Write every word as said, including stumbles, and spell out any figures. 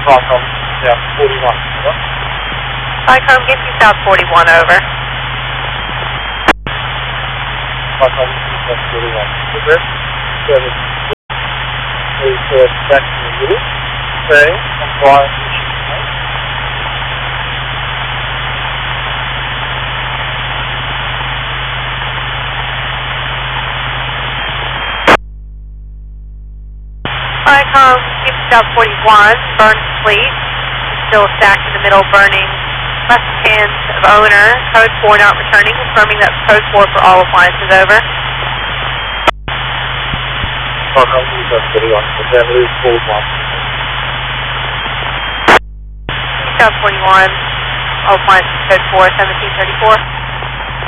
Stockholm, yeah, forty-one, over. Stockholm, get you South forty-one, over. Stockholm, South forty-one, over. seven, eight, four, back to the middle. Say, comply, Stockholm, get you South forty-one, burn fleet. Still stacked in the middle, burning left hands of owner. Code four not returning, confirming that code four for all appliances, over. Stockholm, South forty-one, family, forty-one. South forty-one, all appliances, code four, seventeen thirty-four.